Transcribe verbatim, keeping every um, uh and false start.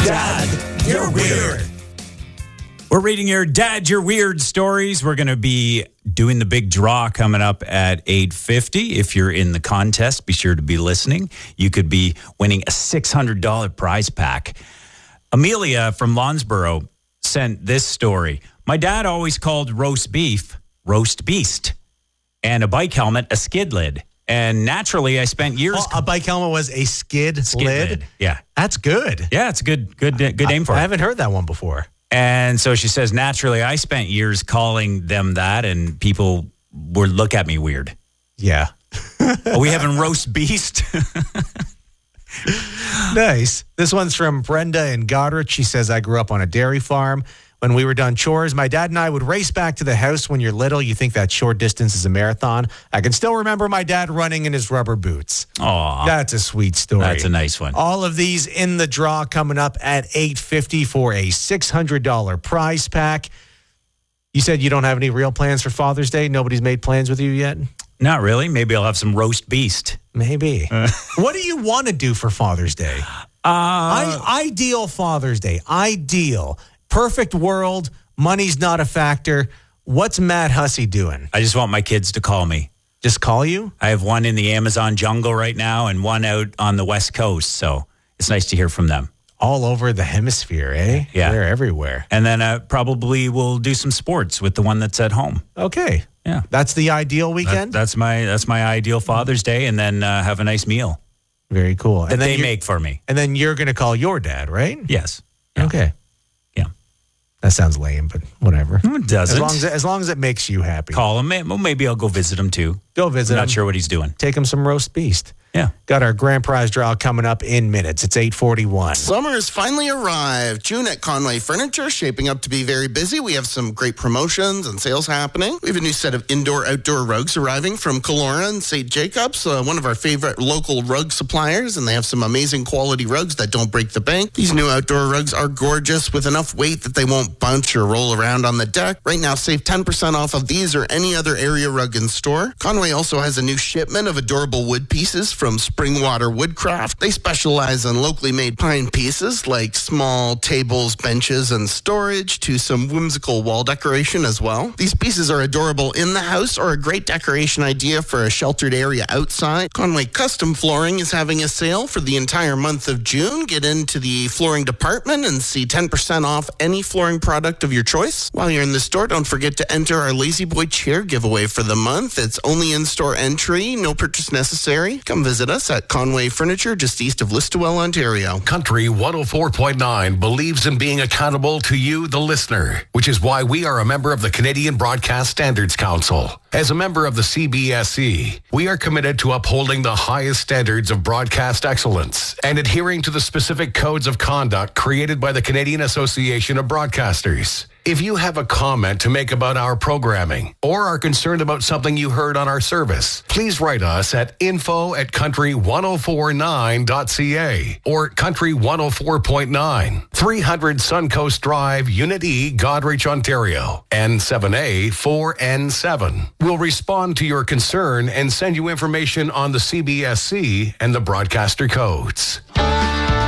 Dad, you're weird. We're reading your Dad, You're Weird stories. We're going to be doing the big draw coming up at eight fifty. If you're in the contest, be sure to be listening. You could be winning a six hundred dollars prize pack. Amelia from Lawnsboro sent this story. My dad always called roast beef roast beast and a bike helmet a skid lid. And naturally, I spent years... Oh, a bike helmet was a skid, skid lid? lid? Yeah. That's good. Yeah, it's a good, good, good name for it. I haven't heard that one before. And so she says, naturally, I spent years calling them that, and people would look at me weird. Yeah. Are we having roast beast? Nice. This one's from Brenda in Goddard. She says, I grew up on a dairy farm. When we were done chores, my dad and I would race back to the house. When you're little, you think that short distance is a marathon. I can still remember my dad running in his rubber boots. Aw. That's a sweet story. That's a nice one. All of these in the draw coming up at eight fifty for a six hundred dollars prize pack. You said you don't have any real plans for Father's Day? Nobody's made plans with you yet? Not really. Maybe I'll have some roast beast. Maybe. Uh. What do you want to do for Father's Day? Uh, I, ideal Father's Day. Ideal. Perfect world. Money's not a factor. What's Matt Hussey doing? I just want my kids to call me. Just call you? I have one in the Amazon jungle right now and one out on the West Coast. So it's nice to hear from them. All over the hemisphere, eh? Yeah. They're everywhere. And then uh, probably we'll do some sports with the one that's at home. Okay. Yeah. That's the ideal weekend? That, that's my that's my ideal Father's Day, and then uh, have a nice meal. Very cool. That and then they make for me. And then you're going to call your dad, right? Yes. Yeah. Okay. Yeah. That sounds lame, but whatever. It doesn't. As long as, as long as it makes you happy. Call him. Well, maybe I'll go visit him too. Go visit I'm him. Not sure what he's doing. Take him some roast beast. Yeah. Got our grand prize draw coming up in minutes. It's eight forty-one. Summer has finally arrived. June at Conway Furniture, shaping up to be very busy. We have some great promotions and sales happening. We have a new set of indoor-outdoor rugs arriving from Kelowna and Saint Jacobs, uh, one of our favorite local rug suppliers, and they have some amazing quality rugs that don't break the bank. These new outdoor rugs are gorgeous with enough weight that they won't bunch or roll around on the deck. Right now, save ten percent off of these or any other area rug in store. Conway also has a new shipment of adorable wood pieces from Springwater Woodcraft. They specialize in locally made pine pieces like small tables, benches, and storage to some whimsical wall decoration as well. These pieces are adorable in the house or a great decoration idea for a sheltered area outside. Conway Custom Flooring is having a sale for the entire month of June. Get into the flooring department and see ten percent off any flooring product of your choice. While you're in the store, don't forget to enter our Lazy Boy chair giveaway for the month. It's only in-store entry, no purchase necessary. Come visit us at Conway Furniture, just east of Listowel, Ontario. Country one oh four point nine believes in being accountable to you, the listener, which is why we are a member of the Canadian Broadcast Standards Council. As a member of the C B S E, we are committed to upholding the highest standards of broadcast excellence and adhering to the specific codes of conduct created by the Canadian Association of Broadcasters. If you have a comment to make about our programming or are concerned about something you heard on our service, please write us at info at country ten forty-nine dot c a or Country one oh four point nine, three hundred Suncoast Drive, Unit E, Goderich, Ontario, N seven A four N seven. We'll respond to your concern and send you information on the C B S C and the broadcaster codes.